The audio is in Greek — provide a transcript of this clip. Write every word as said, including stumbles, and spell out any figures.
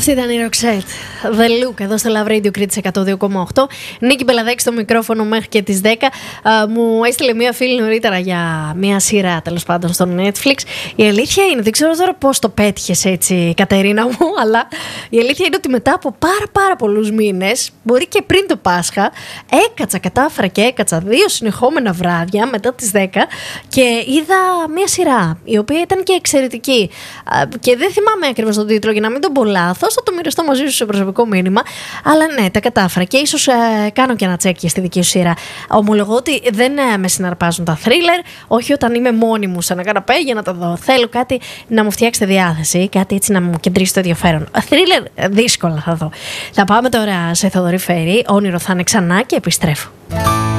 Αυτή ήταν η Ροξέτ. The Look, εδώ στο Love Radio Κρήτης εκατόν δύο κόμμα οκτώ. Νίκη Μπελαδέκη στο μικρόφωνο μέχρι και τις δέκα. Α, μου έστειλε μία φίλη νωρίτερα για μία σειρά, τέλος πάντων, στο Netflix. Η αλήθεια είναι, δεν ξέρω τώρα πώς το πέτυχες έτσι, Κατερίνα μου, αλλά η αλήθεια είναι ότι μετά από πάρα πάρα πολλούς μήνες, μπορεί και πριν το Πάσχα, έκατσα, κατάφερα και έκατσα δύο συνεχόμενα βράδια μετά τις δέκα και είδα μία σειρά, η οποία ήταν και εξαιρετική. Α, και δεν θυμάμαι ακριβώς τον τίτλο για να μην τον πω λάθος, θα το μοιραστώ μαζί σου σε προσωπικό μήνυμα. Αλλά ναι, τα κατάφερα και ίσως ε, κάνω και ένα τσέκι στη δική σου σειρά. Ομολογώ ότι δεν ε, με συναρπάζουν τα θρίλερ, όχι όταν είμαι μόνη μου σε ένα καναπέ για να τα δω. Θέλω κάτι να μου φτιάξει τη διάθεση, κάτι έτσι να μου κεντρήσει το ενδιαφέρον. Θρίλερ δύσκολα θα δω. Θα πάμε τώρα σε Θοδωρή Φέρη, όνειρο θα είναι ξανά και επιστρέφω.